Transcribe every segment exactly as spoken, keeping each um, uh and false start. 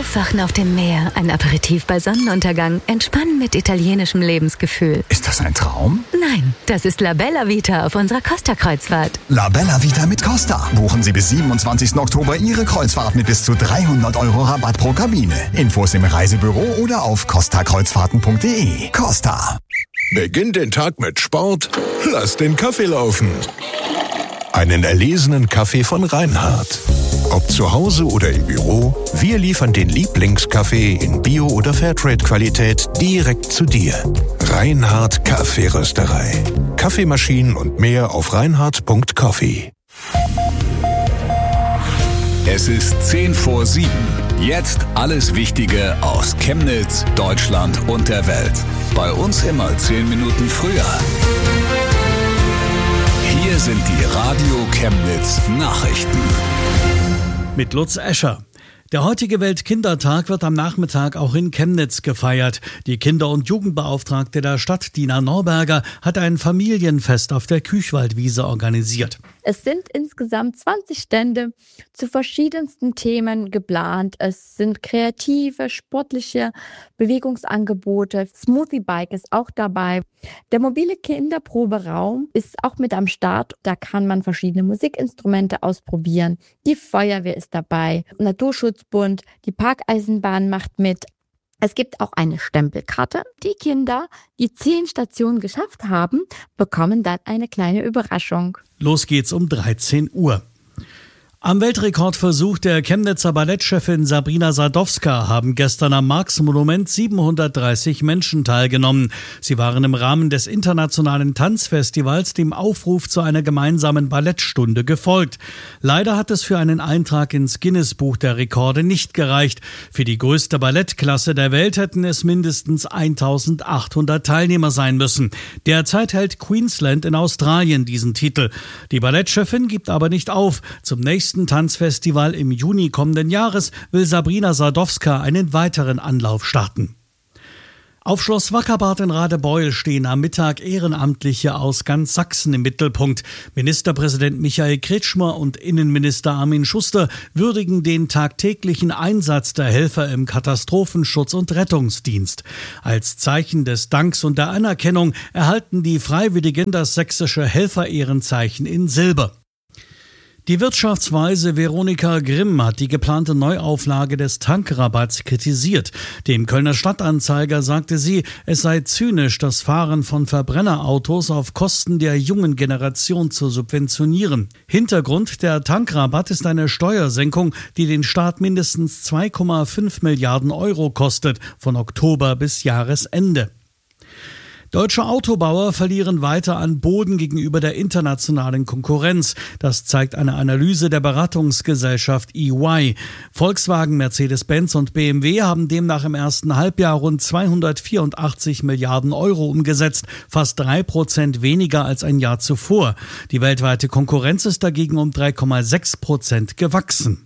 Aufwachen auf dem Meer, ein Aperitif bei Sonnenuntergang, Entspannen mit italienischem Lebensgefühl. Ist das ein Traum? Nein, das ist La Bella Vita auf unserer Costa-Kreuzfahrt. La Bella Vita mit Costa. Buchen Sie bis siebenundzwanzigsten Oktober Ihre Kreuzfahrt mit bis zu dreihundert Euro Rabatt pro Kabine. Infos im Reisebüro oder auf costa kreuzfahrten punkt de. Costa. Beginn den Tag mit Sport, lass den Kaffee laufen. Einen erlesenen Kaffee von Reinhardt. Ob zu Hause oder im Büro, wir liefern den Lieblingskaffee in Bio- oder Fairtrade-Qualität direkt zu dir. Reinhardt Kaffeerösterei. Kaffeemaschinen und mehr auf reinhardt punkt coffee. Es ist zehn vor sieben. Jetzt alles Wichtige aus Chemnitz, Deutschland und der Welt. Bei uns immer zehn Minuten früher. Hier sind die Radio Chemnitz Nachrichten. Mit Lutz Escher. Der heutige Weltkindertag wird am Nachmittag auch in Chemnitz gefeiert. Die Kinder- und Jugendbeauftragte der Stadt, Dina Norberger, hat ein Familienfest auf der Küchwaldwiese organisiert. Es sind insgesamt zwanzig Stände zu verschiedensten Themen geplant. Es sind kreative, sportliche Bewegungsangebote. Smoothie Bike ist auch dabei. Der mobile Kinderproberaum ist auch mit am Start. Da kann man verschiedene Musikinstrumente ausprobieren. Die Feuerwehr ist dabei. Naturschutzbund, die Parkeisenbahn macht mit. Es gibt auch eine Stempelkarte. Die Kinder, die zehn Stationen geschafft haben, bekommen dann eine kleine Überraschung. Los geht's um dreizehn Uhr. Am Weltrekordversuch der Chemnitzer Ballettchefin Sabrina Sadowska haben gestern am Marx-Monument siebenhundertdreißig Menschen teilgenommen. Sie waren im Rahmen des internationalen Tanzfestivals dem Aufruf zu einer gemeinsamen Ballettstunde gefolgt. Leider hat es für einen Eintrag ins Guinness-Buch der Rekorde nicht gereicht. Für die größte Ballettklasse der Welt hätten es mindestens eintausendachthundert Teilnehmer sein müssen. Derzeit hält Queensland in Australien diesen Titel. Die Ballettchefin gibt aber nicht auf. Zum nächsten Tanzfestival im Juni kommenden Jahres will Sabrina Sadowska einen weiteren Anlauf starten. Auf Schloss Wackerbad in Radebeul stehen am Mittag Ehrenamtliche aus ganz Sachsen im Mittelpunkt. Ministerpräsident Michael Kretschmer und Innenminister Armin Schuster würdigen den tagtäglichen Einsatz der Helfer im Katastrophenschutz- und Rettungsdienst. Als Zeichen des Danks und der Anerkennung erhalten die Freiwilligen das sächsische Helfer-Ehrenzeichen in Silber. Die Wirtschaftsweise Veronika Grimm hat die geplante Neuauflage des Tankrabatts kritisiert. Dem Kölner Stadtanzeiger sagte sie, es sei zynisch, das Fahren von Verbrennerautos auf Kosten der jungen Generation zu subventionieren. Hintergrund der Tankrabatt ist eine Steuersenkung, die den Staat mindestens zwei Komma fünf Milliarden Euro kostet, von Oktober bis Jahresende. Deutsche Autobauer verlieren weiter an Boden gegenüber der internationalen Konkurrenz. Das zeigt eine Analyse der Beratungsgesellschaft E Y. Volkswagen, Mercedes-Benz und B M W haben demnach im ersten Halbjahr rund zweihundertvierundachtzig Milliarden Euro umgesetzt, fast drei Prozent weniger als ein Jahr zuvor. Die weltweite Konkurrenz ist dagegen um drei Komma sechs Prozent gewachsen.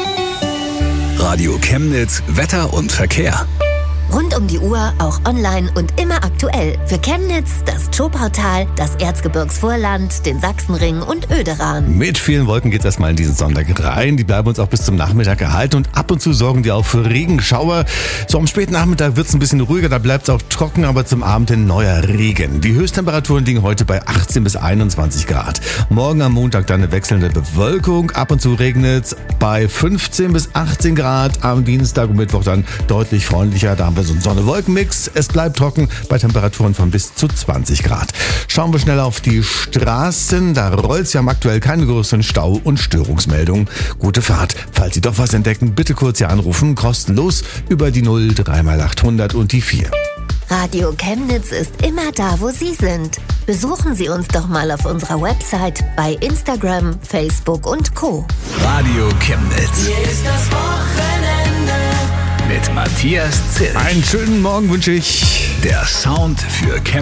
Radio Chemnitz, Wetter und Verkehr. Rund um die Uhr, auch online und immer aktuell. Für Chemnitz, das Tschow-Portal, das Erzgebirgsvorland, den Sachsenring und Öderan. Mit vielen Wolken geht es erstmal in diesen Sonntag rein. Die bleiben uns auch bis zum Nachmittag erhalten und ab und zu sorgen die auch für Regenschauer. So am späten Nachmittag wird es ein bisschen ruhiger, da bleibt es auch trocken, aber zum Abend hin neuer Regen. Die Höchsttemperaturen liegen heute bei achtzehn bis einundzwanzig Grad. Morgen am Montag dann eine wechselnde Bewölkung. Ab und zu regnet es bei fünfzehn bis achtzehn Grad. Am Dienstag und Mittwoch dann deutlich freundlicher. Da haben wir so einen Sonne-Wolken-Mix. Es bleibt trocken bei Temperaturen von bis zu zwanzig Grad. Schauen wir schnell auf die Straßen. Da rollt sie haben aktuell keine größeren Stau- und Störungsmeldungen. Gute Fahrt. Falls Sie doch was entdecken, bitte kurz hier anrufen. Kostenlos über die null drei mal achthundert und die vier. Radio Chemnitz ist immer da, wo Sie sind. Besuchen Sie uns doch mal auf unserer Website, bei Instagram, Facebook und Co. Radio Chemnitz. Hier ist das Wochenende. Mit Matthias Zilch. Einen schönen Morgen wünsche ich. Der Sound für Chemnitz.